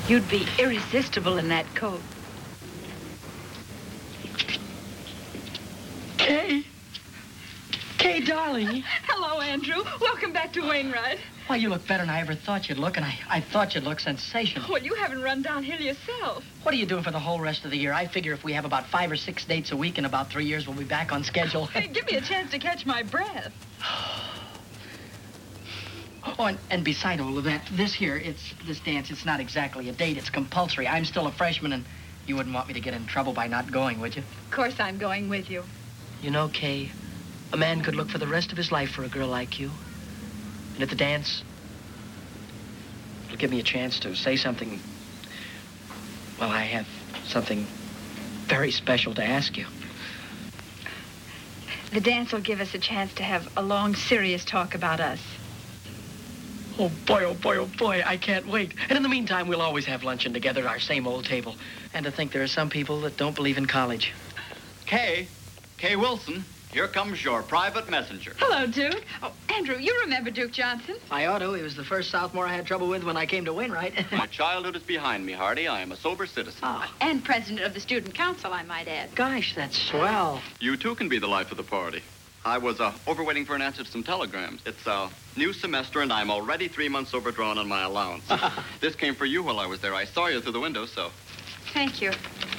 You'd be irresistible in that coat. Kay. Kay, darling. Hello, Andrew. Welcome back to Wainwright. Why, you look better than I ever thought you'd look, and I thought you'd look sensational. Well, you haven't run downhill yourself. What are you doing for the whole rest of the year? I figure if we have about 5 or 6 dates a week in about 3 years, we'll be back on schedule. Hey, give me a chance to catch my breath. Oh, and beside all of that, this dance, it's not exactly a date. It's compulsory. I'm still a freshman, and you wouldn't want me to get in trouble by not going, would you? Of course I'm going with you. You know, Kay, a man could look for the rest of his life for a girl like you. And at the dance, it'll give me a chance to say something. Well, I have something very special to ask you. The dance will give us a chance to have a long, serious talk about us. Oh, boy, oh, boy, oh, boy, I can't wait. And in the meantime, we'll always have luncheon together at our same old table. And to think there are some people that don't believe in college. Kay Wilson, here comes your private messenger. Hello, Duke. Oh, Andrew, you remember Duke Johnson? I ought to. He was the first sophomore I had trouble with when I came to Wainwright. My childhood is behind me, Hardy. I am a sober citizen. Ah, And president of the student council, I might add. gosh, that's swell. You, too, can be the life of the party. I was overwaiting for an answer to some telegrams. It's a new semester, and I'm already 3 months overdrawn on my allowance. This came for you while I was there. I saw you through the window, so... Thank you.